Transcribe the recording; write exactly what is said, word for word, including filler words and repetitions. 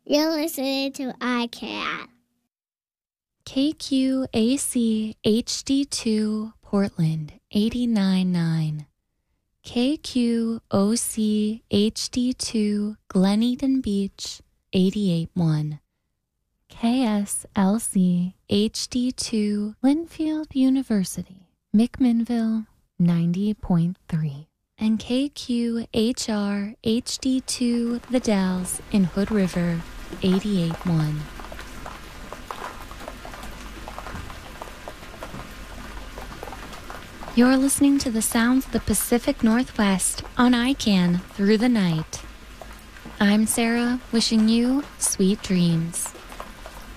You're listening to I C A N. K Q A C H D two Portland eighty-nine point nine. K Q O C H D two Glen Eden Beach eighty-eight point one. K S L C H D two Linfield University McMinnville ninety point three. And K Q H R H D two The Dalles in Hood River eighty-eight point one. You're listening to the sounds of the Pacific Northwest on I C A N Through the Night. I'm Sarah, wishing you sweet dreams.